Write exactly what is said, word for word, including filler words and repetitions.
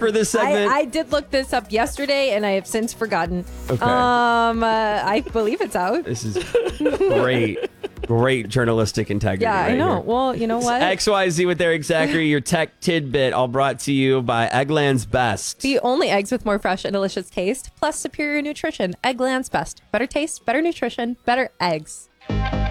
for this segment? I, I did look this up yesterday, and I have since forgotten. Okay. Um, uh, I believe it's out. This is great, great journalistic integrity. Yeah, right I know. here. Well, you know what? X Y Z with Eric Zachary, your tech tidbit, all brought to you by Eggland's Best. The only eggs with more fresh and delicious taste, plus superior nutrition. Eggland's Best. Better taste, better nutrition, better eggs.